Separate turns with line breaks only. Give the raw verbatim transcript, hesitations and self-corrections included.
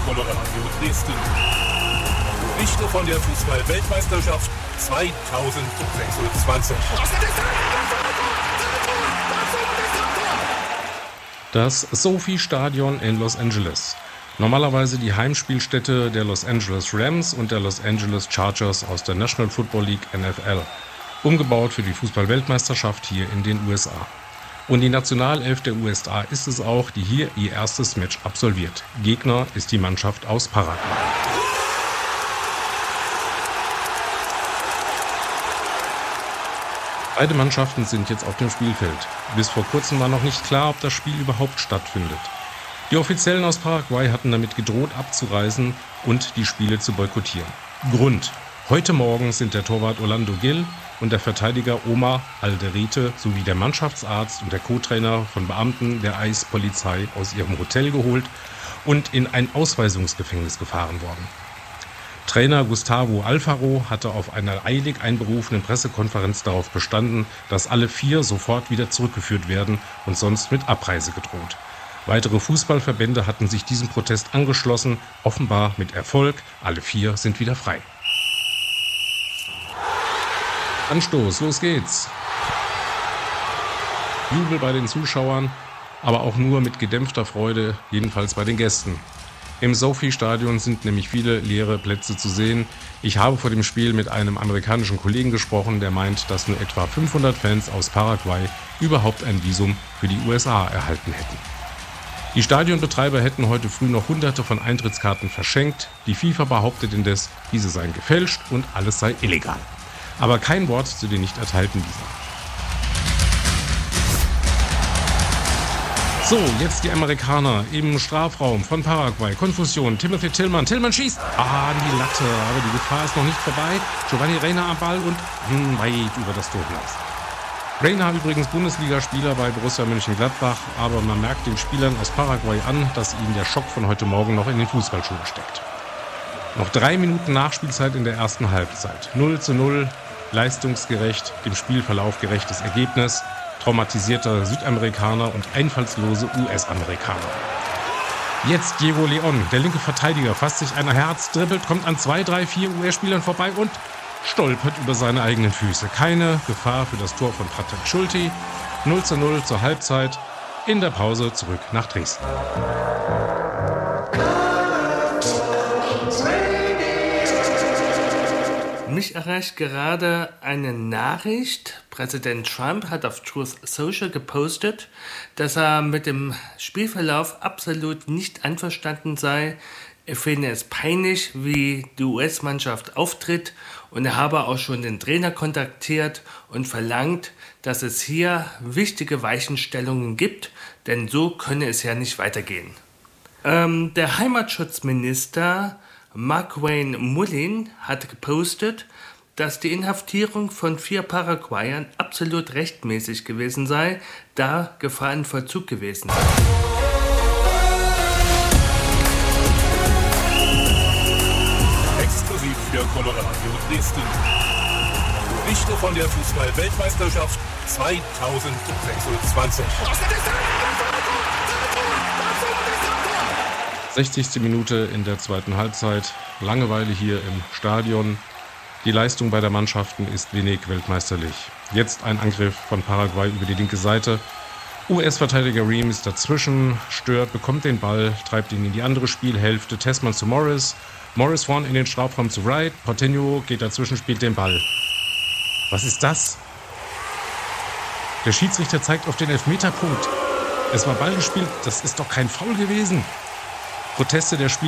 Colorado Dresden. Berichte von der Fußball-Weltmeisterschaft zweitausendsechsundzwanzig.
Das SoFi-Stadion in Los Angeles. Normalerweise die Heimspielstätte der Los Angeles Rams und der Los Angeles Chargers aus der National Football League N F L. Umgebaut für die Fußball-Weltmeisterschaft hier in den U S A. Und die Nationalelf der U S A ist es auch, die hier ihr erstes Match absolviert. Gegner ist die Mannschaft aus Paraguay. Beide Mannschaften sind jetzt auf dem Spielfeld. Bis vor kurzem war noch nicht klar, ob das Spiel überhaupt stattfindet. Die Offiziellen aus Paraguay hatten damit gedroht, abzureisen und die Spiele zu boykottieren. Grund: Heute Morgen sind der Torwart Orlando Gil und der Verteidiger Omar Alderete sowie der Mannschaftsarzt und der Co-Trainer von Beamten der Eispolizei aus ihrem Hotel geholt und in ein Ausweisungsgefängnis gefahren worden. Trainer Gustavo Alfaro hatte auf einer eilig einberufenen Pressekonferenz darauf bestanden, dass alle vier sofort wieder zurückgeführt werden und sonst mit Abreise gedroht. Weitere Fußballverbände hatten sich diesem Protest angeschlossen, offenbar mit Erfolg. Alle vier sind wieder frei. Anstoß, los geht's. Jubel bei den Zuschauern, aber auch nur mit gedämpfter Freude, jedenfalls bei den Gästen. Im SoFi-Stadion sind nämlich viele leere Plätze zu sehen. Ich habe vor dem Spiel mit einem amerikanischen Kollegen gesprochen, der meint, dass nur etwa fünfhundert Fans aus Paraguay überhaupt ein Visum für die U S A erhalten hätten. Die Stadionbetreiber hätten heute früh noch hunderte von Eintrittskarten verschenkt. Die FIFA behauptet indes, diese seien gefälscht und alles sei illegal. Aber kein Wort zu den nicht erteilten Visa. So, jetzt die Amerikaner im Strafraum von Paraguay. Konfusion, Timothy Tillman. Tillman schießt. Ah, an die Latte. Aber die Gefahr ist noch nicht vorbei. Giovanni Reyna am Ball und hm, weit über das Tor hinaus. Reyna übrigens Bundesligaspieler bei Borussia Mönchengladbach. Aber man merkt den Spielern aus Paraguay an, dass ihnen der Schock von heute Morgen noch in den Fußballschuhen steckt. Noch drei Minuten Nachspielzeit in der ersten Halbzeit. null zu null, leistungsgerecht, dem Spielverlauf gerechtes Ergebnis. Traumatisierter Südamerikaner und einfallslose U S-Amerikaner. Jetzt Diego Leon, der linke Verteidiger, fasst sich ein Herz, dribbelt, kommt an zwei, drei, vier U S-Spielern vorbei und stolpert über seine eigenen Füße. Keine Gefahr für das Tor von Patrick Schulte. null zu null zur Halbzeit. In der Pause zurück nach Dresden.
Mich erreicht gerade eine Nachricht. Präsident Trump hat auf Truth Social gepostet, dass er mit dem Spielverlauf absolut nicht einverstanden sei. Er finde es peinlich, wie die U S-Mannschaft auftritt, und er habe auch schon den Trainer kontaktiert und verlangt, dass es hier wichtige Weichenstellungen gibt, denn so könne es ja nicht weitergehen. Ähm, der Heimatschutzminister Markwayne Mullin hat gepostet, dass die Inhaftierung von vier Paraguayern absolut rechtmäßig gewesen sei, da Gefahr in Vollzug gewesen sei.
Exklusiv für Colorado Dresden. Berichte von der Fußball-Weltmeisterschaft zweitausendsechsundzwanzig.
sechzigste Minute in der zweiten Halbzeit. Langeweile hier im Stadion. Die Leistung beider Mannschaften ist wenig weltmeisterlich. Jetzt ein Angriff von Paraguay über die linke Seite. U S-Verteidiger Ream ist dazwischen, stört, bekommt den Ball, treibt ihn in die andere Spielhälfte. Tessmann zu Morris. Morris vorn in den Strafraum zu Wright. Porteño geht dazwischen, spielt den Ball. Was ist das? Der Schiedsrichter zeigt auf den Elfmeterpunkt. Es war Ball gespielt, das ist doch kein Foul gewesen. Proteste der Spieler